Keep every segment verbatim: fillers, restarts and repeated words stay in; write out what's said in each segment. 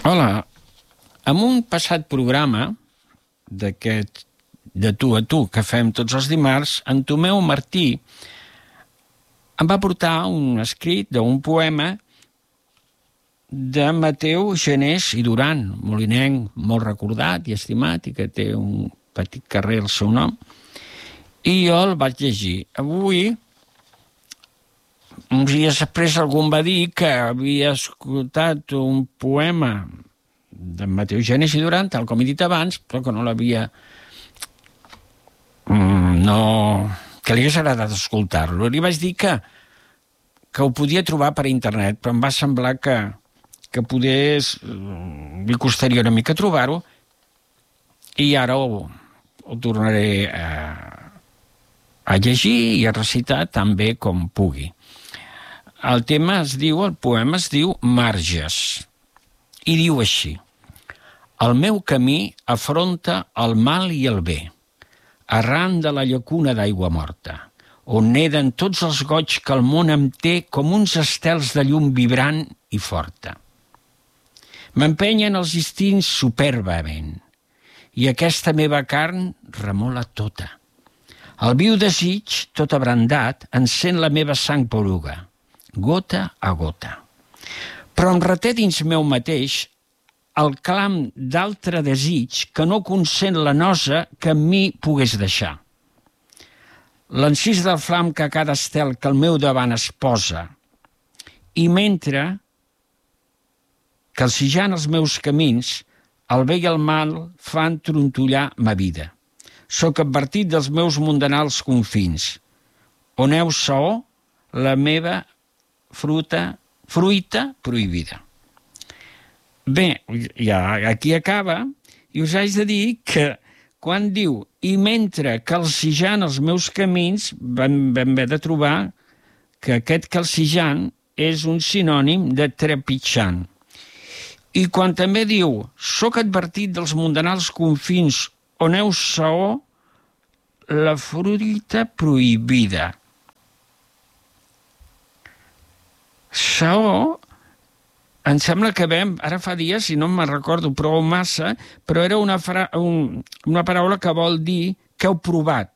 Hola, en un passat programa d'aquest de tu a tu que fem tots els dimarts, en Tomeu Martí em va portar un escrit d'un poema de Mateu Genés i Duran, molinenc molt recordat i estimat i que té un petit carrer al seu nom, i jo el vaig llegir. Avui, uns dies després, algú em va dir que havia escoltat un poema de Mateu Genés i Duran, tal com he dit abans, però que no l'havia... no... que li hagués agradat escoltar-lo. Li vaig dir que, que ho podia trobar per internet, però em va semblar que, que podés... li costaria una mica trobar-ho, i ara ho, ho tornaré a, a llegir i a recitar tan bé com pugui. El tema es diu, el poema es diu Marges, i diu així: el meu camí afronta el mal i el bé, arran de la llacuna d'aigua morta, on neden tots els goigs que el món em té com uns estels de llum vibrant i forta. M'empenyen els instints superbament, i aquesta meva carn remola tota. El viu desig, tot abrandat, encén la meva sang poruga, gota a gota. Però em reté dins meu mateix el clam d'altre desig que no consent la nosa que en mi pogués deixar. L'encís del flam que a cada estel que al meu davant es posa, i mentre calcijant els meus camins, el bé i el mal fan trontollar ma vida. Soc advertit dels meus mundanals confins, on heu saó la meva fruta, fruita prohibida. Bé, ja aquí acaba, i us haig de dir que quan diu i mentre calcijant els meus camins, vam, vam haver de trobar que aquest calcijant és un sinònim de trepitjant. I quan també diu soc advertit dels mundanals confins on heu saó la fruita prohibida. Saó, em sembla que vam, ara fa dies, si no me'n recordo prou massa, però era una, fra, un, una paraula que vol dir que heu provat.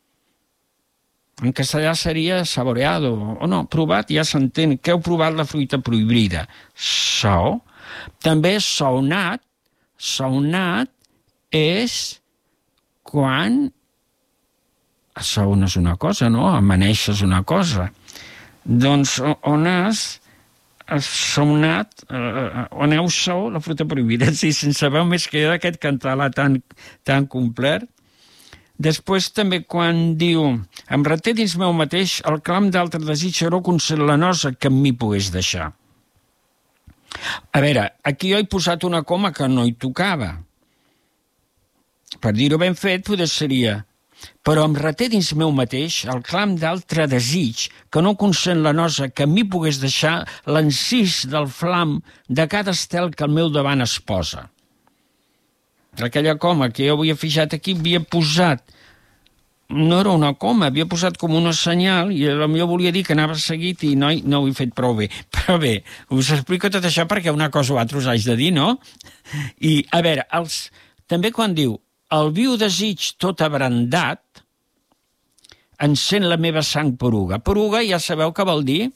En castellà seria saboreado, o no, provat ja s'entén, que heu provat la fruita prohibida. Saó. També saonat, saonat és quan saones una cosa, no? Amaneixes una cosa. Doncs on has saonat, on heu saó la fruita prohibida. Sí, sense veu més que jo d'aquest català tan, tan complet. Després també quan diu em reté dins meu mateix el clam d'altre desig no consent la nosa que en mi pogués deixar. A veure, aquí jo he posat una coma que no hi tocava. Per dir-ho ben fet, potser seria però em reté dins meu mateix el clam d'altre desig que no consent la nosa que en mi pogués deixar l'encís del flam de cada estel que al meu davant es posa. Aquella coma que jo havia fixat aquí havia posat, no era una coma, havia posat com una senyal i potser volia dir que anava seguit i no, no ho he fet prou bé. Però bé, us explico tot això perquè una cosa o altra us haig de dir, no? I, a veure, els, també quan diu el viu desig tot abrandat encén la meva sang poruga. Poruga ja sabeu què vol dir?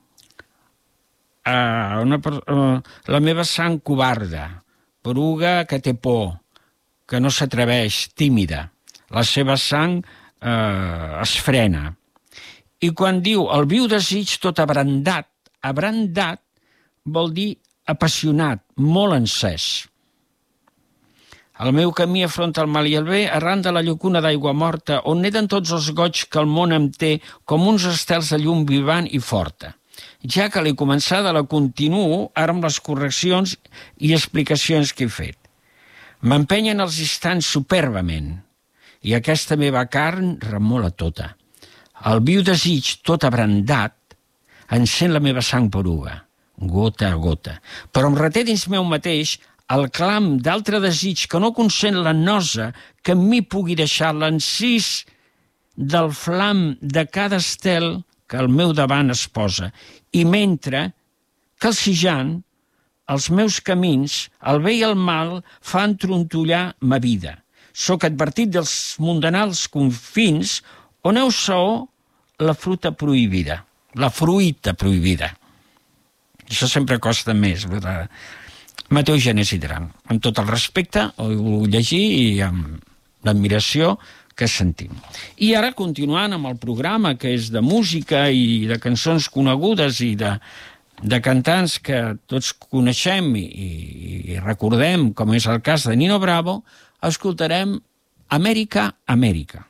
Uh, una, uh, la meva sang covarda. Poruga que té por, que no s'atreveix, tímida. La seva sang eh, es frena. I quan diu el viu desig tot abrandat, abrandat vol dir apassionat, molt encès. El meu camí afronta el mal i el bé arran de la llacuna d'aigua morta, on neden tots els goigs que el món em té com uns estels de llum vivant i forta. Ja que l'he començada, la continuo ara amb les correccions i explicacions que he fet. M'empenyen els instants superbament, i aquesta meva carn remola tota. El viu desig tot abrandat encén la meva sang poruga, gota a gota. Però em reté dins meu mateix el clam d'altre desig que no consent la nosa que en mi pugui deixar l'encís del flam de cada estel que al meu davant es posa. I mentre, calcijant, els meus camins, el bé i el mal, fan trontollar ma vida. Soc advertit dels mundanals confins on heu saó la fruita prohibida. La fruita prohibida. Això sempre costa més. Mateu Genés i Duran. Amb tot el respecte, ho he volgut llegir i amb l'admiració que sentim. I ara, continuant amb el programa, que és de música i de cançons conegudes i de, de cantants que tots coneixem i, i recordem, com és el cas de Nino Bravo, escoltarem Amèrica, Amèrica.